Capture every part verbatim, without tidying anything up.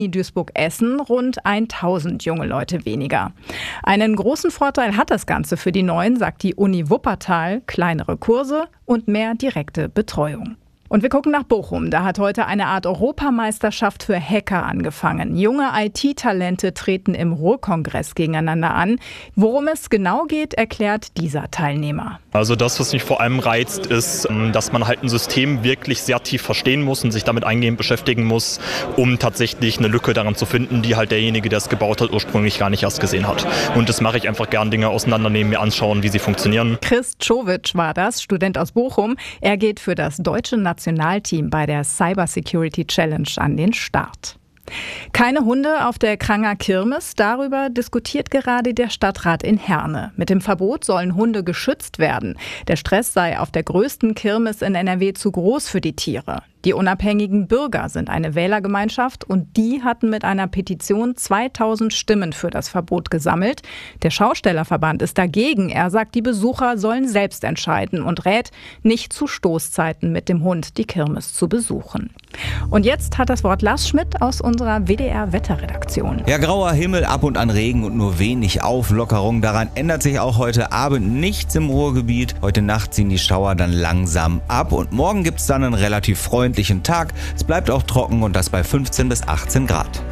Duisburg-Essen rund tausend junge Leute weniger. Einen großen Vorteil hat das Ganze für die Neuen, sagt die Uni Wuppertal: kleinere Kurse und mehr direkte Betreuung. Und wir gucken nach Bochum. Da hat heute eine Art Europameisterschaft für Hacker angefangen. Junge I T-Talente treten im Ruhrkongress gegeneinander an. Worum es genau geht, erklärt dieser Teilnehmer. Also das, was mich vor allem reizt, ist, dass man halt ein System wirklich sehr tief verstehen muss und sich damit eingehend beschäftigen muss, um tatsächlich eine Lücke daran zu finden, die halt derjenige, der es gebaut hat, ursprünglich gar nicht erst gesehen hat. Und das mache ich einfach gern, Dinge auseinandernehmen, mir anschauen, wie sie funktionieren. Chris Czowicz war das, Student aus Bochum. Er geht für das deutsche Nationalteam bei der Cyber Security Challenge an den Start. Keine Hunde auf der Kranger Kirmes, darüber diskutiert gerade der Stadtrat in Herne. Mit dem Verbot sollen Hunde geschützt werden. Der Stress sei auf der größten Kirmes in N R W zu groß für die Tiere. Die unabhängigen Bürger sind eine Wählergemeinschaft und die hatten mit einer Petition zweitausend Stimmen für das Verbot gesammelt. Der Schaustellerverband ist dagegen. Er sagt, die Besucher sollen selbst entscheiden und rät, nicht zu Stoßzeiten mit dem Hund die Kirmes zu besuchen. Und jetzt hat das Wort Lars Schmidt aus unserer W D R-Wetterredaktion. Ja, grauer Himmel, ab und an Regen und nur wenig Auflockerung. Daran ändert sich auch heute Abend nichts im Ruhrgebiet. Heute Nacht ziehen die Schauer dann langsam ab und morgen gibt es dann einen relativ freundlichen Tag. Es bleibt auch trocken und das bei fünfzehn bis achtzehn Grad.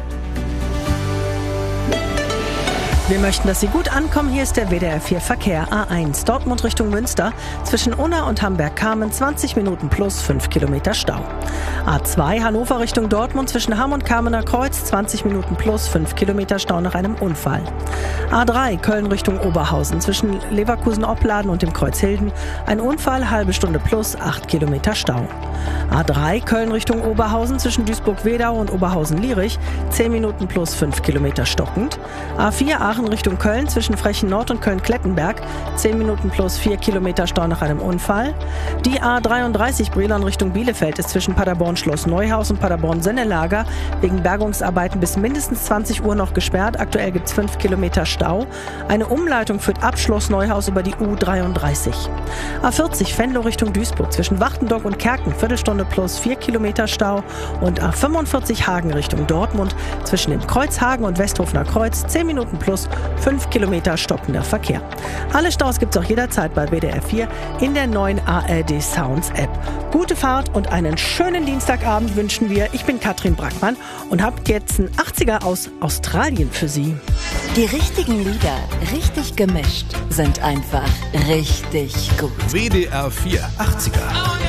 Wir möchten, dass Sie gut ankommen. Hier ist der W D R vier Verkehr. A eins Dortmund Richtung Münster. Zwischen Unna und Hamberg-Kamen zwanzig Minuten plus fünf Kilometer Stau. A zwei Hannover Richtung Dortmund. Zwischen Hamm und Kamener Kreuz zwanzig Minuten plus fünf Kilometer Stau nach einem Unfall. A drei Köln Richtung Oberhausen. Zwischen Leverkusen-Opladen und dem Kreuz Hilden. Ein Unfall, halbe Stunde plus acht Kilometer Stau. A drei Köln Richtung Oberhausen. Zwischen Duisburg-Wedau und Oberhausen-Lierich zehn Minuten plus fünf Kilometer stockend. A vier Aachen Richtung Köln zwischen Frechen Nord und Köln-Klettenberg zehn Minuten plus vier Kilometer Stau nach einem Unfall. Die A dreiunddreißig Brilon Richtung Bielefeld ist zwischen Paderborn-Schloss Neuhaus und Paderborn-Sennelager wegen Bergungsarbeiten bis mindestens zwanzig Uhr noch gesperrt. Aktuell gibt es fünf Kilometer Stau. Eine Umleitung führt ab Schloss Neuhaus über die U dreiunddreißig. A vierzig Venlo Richtung Duisburg zwischen Wachtendorf und Kerken Viertelstunde plus vier Kilometer Stau. Und A fünfundvierzig Hagen Richtung Dortmund zwischen dem Kreuzhagen und Westhofener Kreuz zehn Minuten plus fünf Kilometer stockender Verkehr. Alle Staus gibt es auch jederzeit bei W D R vier in der neuen A R D Sounds App. Gute Fahrt und einen schönen Dienstagabend wünschen wir. Ich bin Katrin Brackmann und habe jetzt einen achtziger aus Australien für Sie. Die richtigen Lieder, richtig gemischt, sind einfach richtig gut. W D R vier achtziger.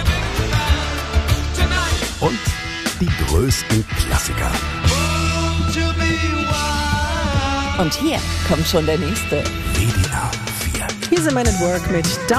Und die größten Klassiker. Und hier kommt schon der nächste. W D R vier. Hier sind Men at Work mit